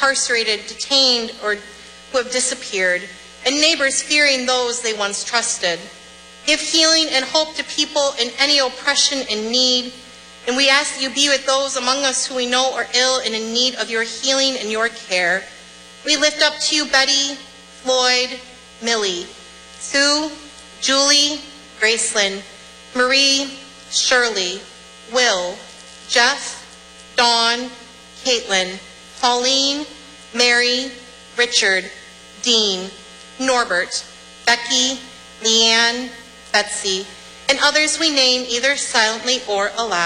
incarcerated, detained, or who have disappeared, and neighbors fearing those they once trusted. Give healing and hope to people in any oppression and need, and we ask that you be with those among us who we know are ill and in need of your healing and your care. We lift up to you Betty, Floyd, Millie, Sue, Julie, Gracelyn, Marie, Shirley, Will, Jeff, Dawn, Caitlin, Pauline, Mary, Richard, Dean, Norbert, Becky, Leanne, Betsy, and others we name either silently or aloud.